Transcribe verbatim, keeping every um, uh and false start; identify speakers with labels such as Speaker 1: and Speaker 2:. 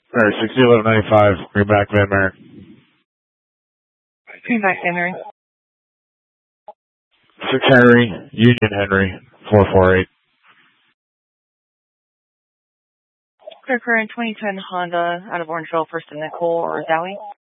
Speaker 1: Alright, sixty eleven ninety-five, Greenback Van Maren.
Speaker 2: Greenback Van Maren.
Speaker 1: six Henry, Union Henry, four four eight.
Speaker 2: Clear current twenty ten Honda out of Orangeville, First and Nicole or Zowie.